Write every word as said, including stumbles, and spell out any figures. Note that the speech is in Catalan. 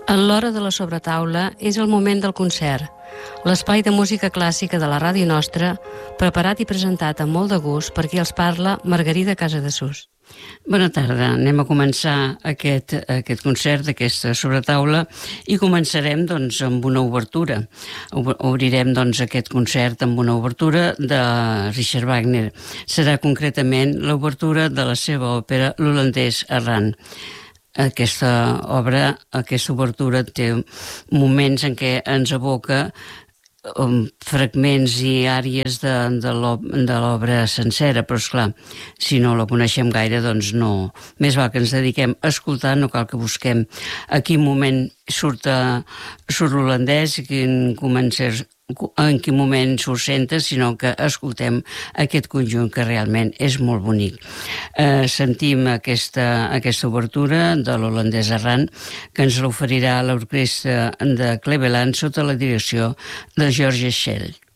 En l'hora de la sobretaula és el moment del concert, l'espai de música clàssica de la ràdio nostra, preparat i presentat amb molt de gust per qui els parla Margarida Casadesús. Bona tarda, anem a començar aquest, aquest concert d'aquesta sobretaula i començarem doncs, amb una obertura. Obrirem doncs, aquest concert amb una obertura de Richard Wagner. Serà concretament l'obertura de la seva òpera L'holandès errant. Aquesta obra, aquesta obertura té moments en què ens evoca um, fragments i àries de, de l'obra sencera, però esclar, si no la coneixem gaire, doncs no. Més val que ens dediquem a escoltar, no cal que busquem a quin moment surt, surt l'holandès, quin comença en quin moment s'ho senta, sinó que escoltem aquest conjunt que realment és molt bonic. Eh, sentim aquesta, aquesta obertura de l'holandès errant que ens l'oferirà l'orquestra de Cleveland sota la direcció de George Schell.